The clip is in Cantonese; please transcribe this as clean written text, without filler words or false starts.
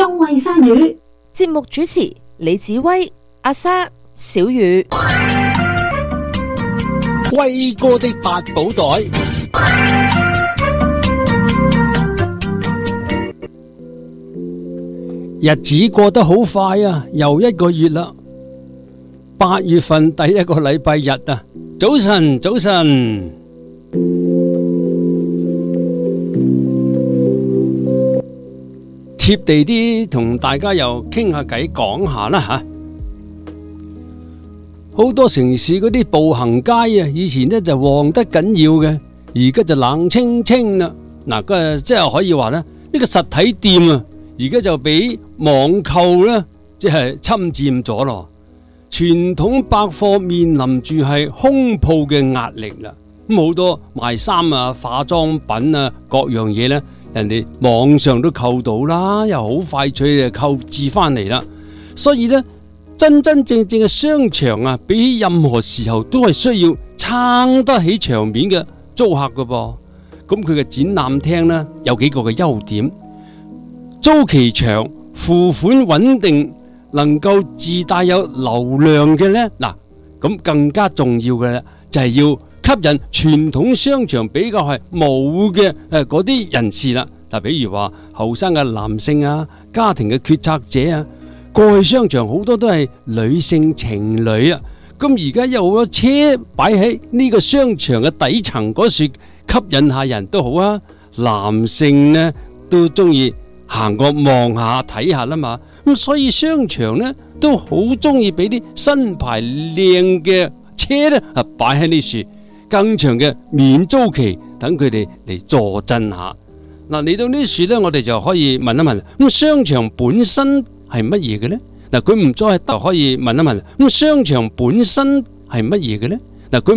眾為鯊魚。 節目主持李子威、阿莎、小雨。 威哥的八寶袋。日子過得好快啊，又一個月啦。8月份第一個禮拜日啊，早晨，早晨。貼地啲同大家又傾下偈講下啦吓。好多城市嗰啲步行街啊，以前呢就旺得緊要嘅，而家就冷清清啦。嗱，即係可以話呢個實體店啊，而家就俾網購呢即係侵佔咗咯。傳統百貨面臨住係空鋪嘅壓力啦。咁好多賣衫啊、化妝品啊各樣嘢呢，人哋網上都購到啦，又好快脆就購置翻嚟啦。所以呢，真真正正嘅商場啊，比起任何時候都係需要撐得起場面嘅租客噶噃。咁佢嘅展覽廳呢，有幾個嘅優點：租期長、付款穩定，能夠自帶有流量嘅呢。嗱，咁更加重要嘅呢，就係要吸引傳統商場比較係冇嘅嗰啲人士啦。嗱，比如話後生嘅男性啊，家庭嘅決策者啊，過去商場好多都係女性情侶啊。咁而家有好多車擺喺呢個商場嘅底層嗰處，吸引下人都好啊。男性呢都中意行過望下睇下啦嘛。咁所以商場呢都好中意俾啲新牌靚嘅車呢擺喺呢處，更長嘅免租期，等佢哋嚟坐鎮下。嗱，嚟到呢處呢，我哋就可以問一問，咁商場本身係乜嘢嘅呢？嗱，佢唔再係可以問一問，咁商場本身係乜嘢嘅呢？嗱，佢